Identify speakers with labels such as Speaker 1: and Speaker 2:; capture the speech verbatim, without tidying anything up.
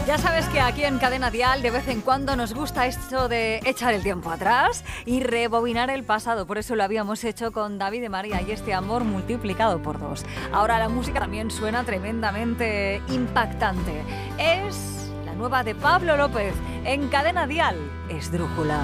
Speaker 1: Ya sabes que aquí en Cadena Dial de vez en cuando nos gusta esto de echar el tiempo atrás y rebobinar el pasado. Por eso lo habíamos hecho con David de María y este amor multiplicado por dos. Ahora la música también suena tremendamente impactante. Es la nueva de Pablo López en Cadena Dial, Esdrújula.